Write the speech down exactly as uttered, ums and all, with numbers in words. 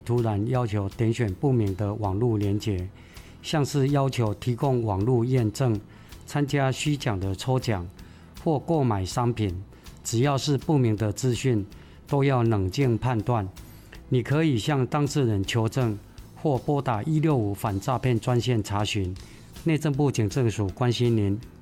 突然要求点选不明的网络连结，像是要求提供网络验证、参加虚假的抽奖或购买商品，只要是不明的资讯，都要冷静判断。你可以向当事人求证，或拨打一六五反诈骗专线查询。内政部警政署关心您。